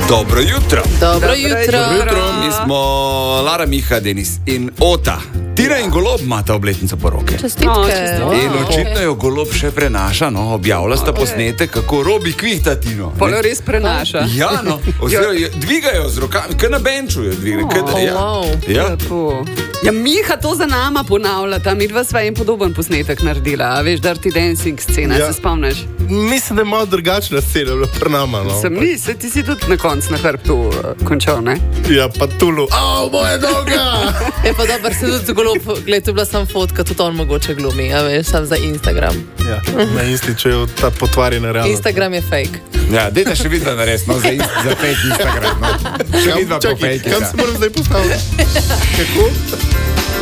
Dobro jutro. Dobro jutro. Mi smo Lara, Miha, Denis in Ota. Tira in Golob imata obletnico poroke. Čestitke. In očitno jo Golob še prenaša, no, objavlja sta posnetek, kako Robi kvihta Tino. Polo res prenaša. Ja, no, dvigajo z rokami, kaj na benču jo dvigajo. Ja, Miha to za nama ponavlja, tam midva sva en podoben posnetek naredila, a veš, Dirty Dancing scena, se spomniš? Mislim, da je malo drugačna scena bila pri nama, no. Ti si tudi na koncu na hrbtu končal, ne? Ja, pa Tulu, moja noga! Je pa dobro, se tudi Golob, gled, to je bila sam fotka, tudi on mogoče glumi, a veš, sam za Instagram. Ja, na Insti, je ta potvarjena realnost. Instagram je fake. Ja, dajte še videti na res, no, za fake Instagram, no. Še vidva po fake. Kam se moram zdaj postaviti? Kako?